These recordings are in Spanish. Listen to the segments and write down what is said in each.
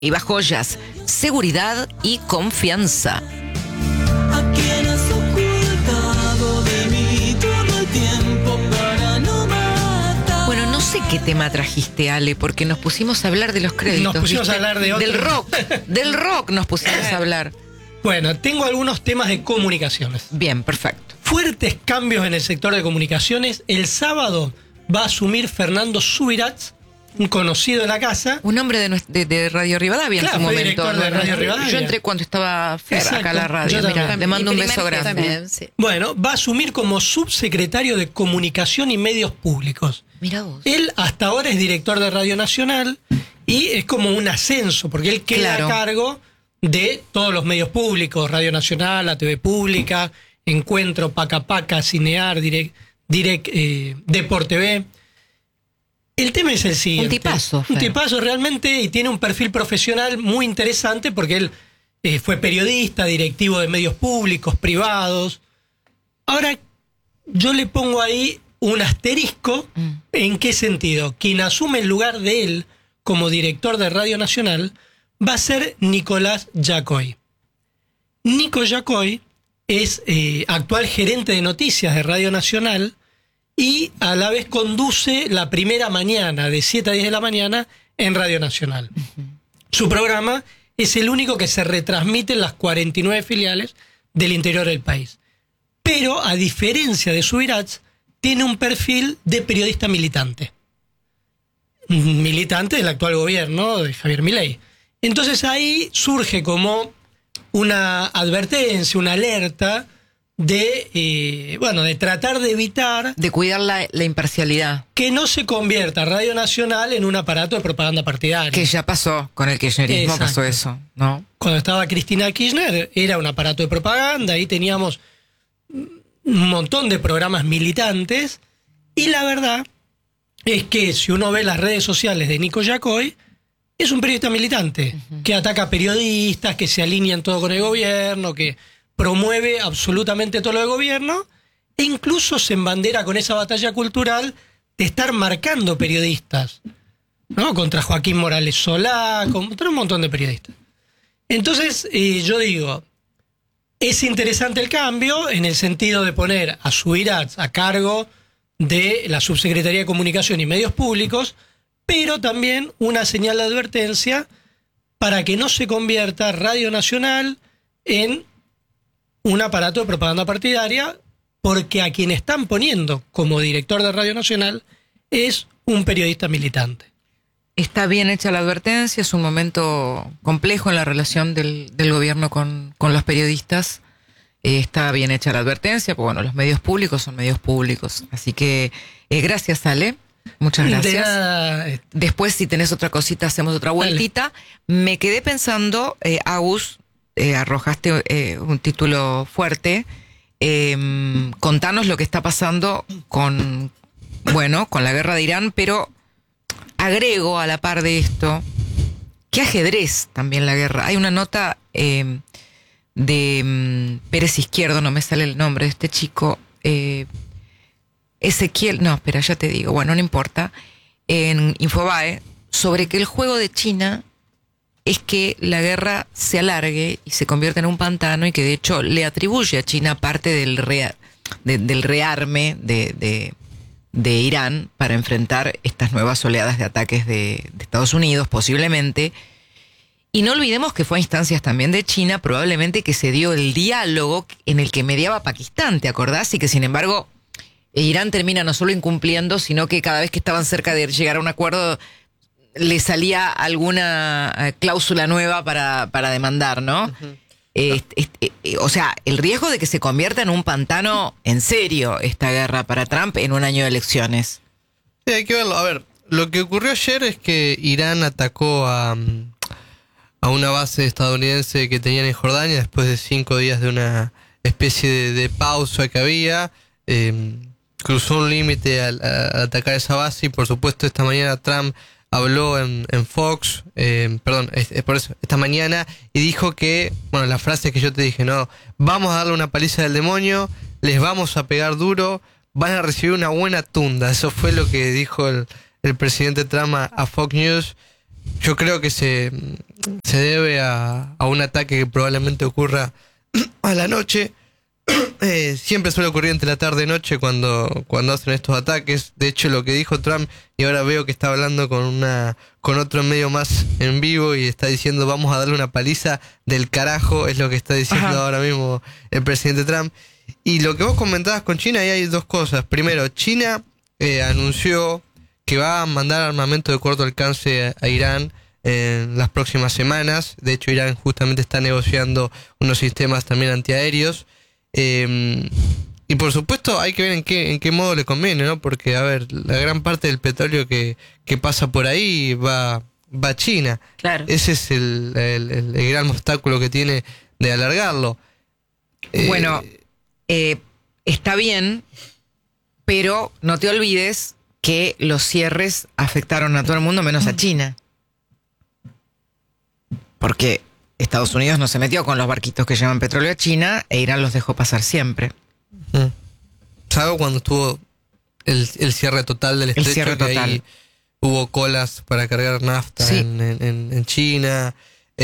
Iba Joyas, seguridad y confianza. ¿A quién has ocultado de mí todo el tiempo para no matar? Bueno, no sé qué tema trajiste, Ale, porque nos pusimos a hablar de los créditos. Nos pusimos ¿viste? a hablar de otro. Del rock nos pusimos a hablar. Bueno, tengo algunos temas de comunicaciones. Bien, perfecto. Fuertes cambios en el sector de comunicaciones. El sábado va a asumir Fernando Subirats, un conocido de la casa. Un hombre de Radio Rivadavia, Claro, en su fue momento. director de Radio Rivadavia. Yo entré cuando estaba Fer acá a la Exacto, radio. yo Mira, también. le mando Mi un primer beso jefe grande. también, sí. Bueno, va a asumir como subsecretario de Comunicación y Medios Públicos. Mira vos. Él hasta ahora es director de Radio Nacional y es como un ascenso, porque él queda Claro. a cargo de todos los medios públicos, Radio Nacional, la TV Pública, Encuentro, Paca Paca, Cinear, Deport TV. El tema es el siguiente. Un tipazo, Un Fer. tipazo realmente, y tiene un perfil profesional muy interesante porque él fue periodista, directivo de medios públicos, privados. Ahora, yo le pongo ahí un asterisco. ¿En qué sentido? Quien asume el lugar de él como director de Radio Nacional va a ser Nicolás Yacoy. Nico Yacoy es actual gerente de noticias de Radio Nacional y a la vez conduce la primera mañana de 7 a 10 de la mañana en Radio Nacional. Su programa es el único que se retransmite en las 49 filiales del interior del país. Pero, a diferencia de Subirats, tiene un perfil de periodista militante. Militante del actual gobierno de Javier Milei. Entonces ahí surge como una advertencia, una alerta de tratar de evitar De cuidar la imparcialidad. que no se convierta Radio Nacional en un aparato de propaganda partidaria. Que ya pasó con el kirchnerismo, Exacto. pasó eso, ¿no? Cuando estaba Cristina Kirchner era un aparato de propaganda, ahí teníamos un montón de programas militantes, y la verdad es que si uno ve las redes sociales de Nico Yacoy, es un periodista militante, que ataca periodistas, que se alinean todo con el gobierno, que promueve absolutamente todo lo del gobierno, e incluso se embandera con esa batalla cultural de estar marcando periodistas, ¿no? Contra Joaquín Morales Solá, contra un montón de periodistas. Entonces, yo digo, es interesante el cambio en el sentido de poner a Subirats a cargo de la Subsecretaría de Comunicación y Medios Públicos, pero también una señal de advertencia para que no se convierta Radio Nacional en un aparato de propaganda partidaria, porque a quien están poniendo como director de Radio Nacional es un periodista militante. Está bien hecha la advertencia, es un momento complejo en la relación del gobierno con los periodistas. Está bien hecha la advertencia, porque bueno, los medios públicos son medios públicos. Así que gracias, Ale. Muchas De gracias. nada, Después, si tenés otra cosita, hacemos otra vueltita. Me quedé pensando, Agus, arrojaste un título fuerte. Contanos lo que está pasando con la guerra de Irán, pero agrego a la par de esto, qué ajedrez también la guerra. Hay una nota de Pérez Izquierdo, no me sale el nombre de este chico, Ezequiel, no, espera, ya te digo, bueno, no importa, en Infobae, sobre que el juego de China es que la guerra se alargue y se convierta en un pantano, y que de hecho le atribuye a China parte del rearme de Irán para enfrentar estas nuevas oleadas de ataques de Estados Unidos, posiblemente. Y no olvidemos que fue a instancias también de China, probablemente, que se dio el diálogo en el que mediaba Pakistán, ¿te acordás? Y que sin embargo Irán termina no solo incumpliendo, sino que cada vez que estaban cerca de llegar a un acuerdo le salía alguna cláusula nueva para demandar, ¿no? O sea, el riesgo de que se convierta en un pantano en serio esta guerra para Trump en un año de elecciones. Sí, hay que verlo. A ver, lo que ocurrió ayer es que Irán atacó a una base estadounidense que tenían en Jordania después de 5 días de una especie de pausa que había. Cruzó un límite al atacar esa base, y por supuesto esta mañana Trump habló en Fox, por eso, esta mañana, y dijo que, bueno, la frase que yo te dije, no, vamos a darle una paliza del demonio, les vamos a pegar duro, van a recibir una buena tunda. Eso fue lo que dijo el presidente Trump a Fox News. yo creo que se debe a un ataque que probablemente ocurra a la noche. Siempre suele ocurrir entre la tarde y noche cuando hacen estos ataques. De hecho, lo que dijo Trump, y ahora veo que está hablando con otro medio más en vivo y está diciendo vamos a darle una paliza del carajo, es lo que está diciendo ahora mismo el presidente Trump. Y lo que vos comentabas con China, ahí hay dos cosas. Primero, China anunció que va a mandar armamento de corto alcance a Irán en las próximas semanas. De hecho, Irán justamente está negociando unos sistemas también antiaéreos. Y por supuesto hay que ver en qué modo le conviene, ¿no? Porque, a ver, la gran parte del petróleo que pasa por ahí va a China. Claro. Ese es el gran obstáculo que tiene de alargarlo. Bueno, está bien, pero no te olvides que los cierres afectaron a todo el mundo menos a China. Porque Estados Unidos no se metió con los barquitos que llevan petróleo a China e Irán los dejó pasar siempre. ¿Sabes cuando estuvo el cierre total del estrecho? El cierre que total. Ahí hubo colas para cargar nafta Sí. en China.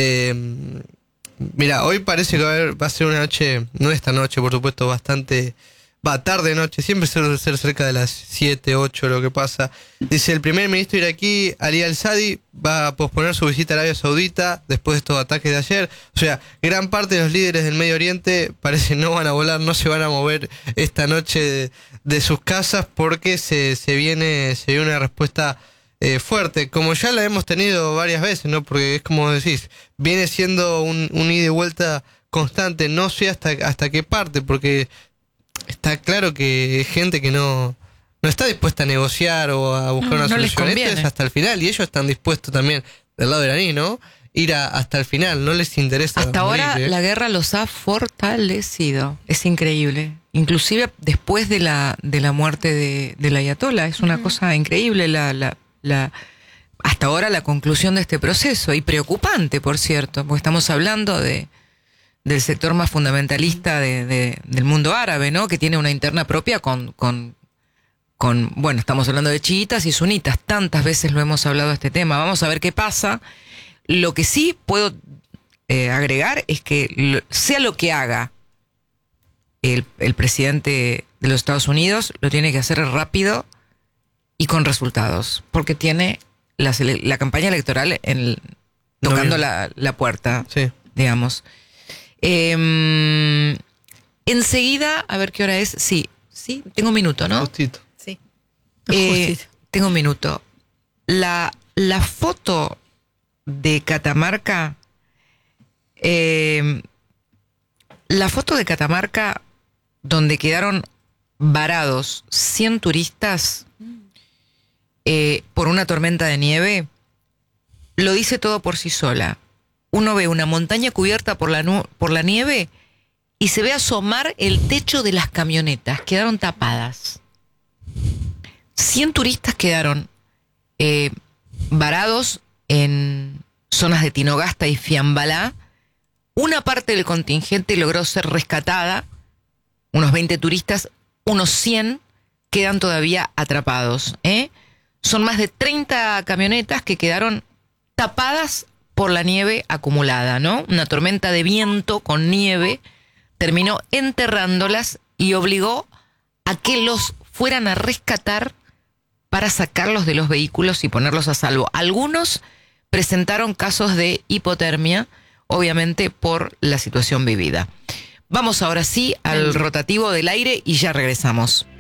Mira, hoy parece que va a ser una noche, no esta noche, por supuesto, bastante... tarde noche, siempre suele ser cerca de las 7, 8 lo que pasa. Dice, el primer ministro iraquí, Ali al-Sadi, va a posponer su visita a Arabia Saudita después de estos ataques de ayer. O sea, gran parte de los líderes del Medio Oriente parece no van a volar, no se van a mover esta noche de sus casas porque se viene una respuesta fuerte, como ya la hemos tenido varias veces, ¿no? Porque es como decís, viene siendo un ida y vuelta constante, no sé hasta qué parte, porque está claro que hay gente que no está dispuesta a negociar o a buscar una no les solución. Esto conviene. es hasta el final, y ellos están dispuestos también, del lado iraní, ¿no? Ir hasta el final, no les interesa. Hasta ahora morir, ¿eh? la guerra los ha fortalecido. Es increíble. Inclusive después de la muerte del ayatolá. Es una cosa increíble hasta ahora la conclusión de este proceso. Y preocupante, por cierto, porque estamos hablando del sector más fundamentalista del mundo árabe, ¿no? Que tiene una interna propia con bueno, estamos hablando de chiitas y sunitas. Tantas veces lo hemos hablado de este tema. Vamos a ver qué pasa. Lo que sí puedo agregar es que sea lo que haga el presidente de los Estados Unidos, lo tiene que hacer rápido y con resultados, porque tiene la campaña electoral tocando la puerta, Sí. digamos. Enseguida, a ver qué hora es. Sí, tengo un minuto, ¿no? Justito. Sí. Tengo un minuto. La foto de Catamarca, donde quedaron varados 100 turistas por una tormenta de nieve, lo dice todo por sí sola. Uno ve una montaña cubierta por la nieve y se ve asomar el techo de las camionetas. Quedaron tapadas. 100 turistas quedaron varados en zonas de Tinogasta y Fiambalá. Una parte del contingente logró ser rescatada, unos 20 turistas, unos 100 quedan todavía atrapados. Son más de 30 camionetas que quedaron tapadas por la nieve acumulada, ¿no? Una tormenta de viento con nieve terminó enterrándolas y obligó a que los fueran a rescatar para sacarlos de los vehículos y ponerlos a salvo. Algunos presentaron casos de hipotermia, obviamente por la situación vivida. Vamos ahora sí al rotativo del aire y ya regresamos.